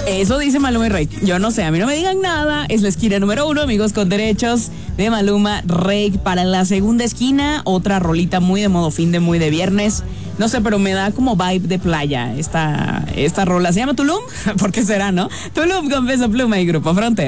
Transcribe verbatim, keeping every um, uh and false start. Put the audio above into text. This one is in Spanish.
Eso dice Maluma y Reik. Yo no sé, a mí no me digan nada. Es la esquina número uno, amigos con derechos, de Maluma, Reik. Para la segunda esquina, otra rolita muy de modo fin de muy de viernes. No sé, pero me da como vibe de playa esta, esta rola. ¿Se llama Tulum? ¿Por qué será, no? Tulum con Peso Pluma y Grupo Frontera.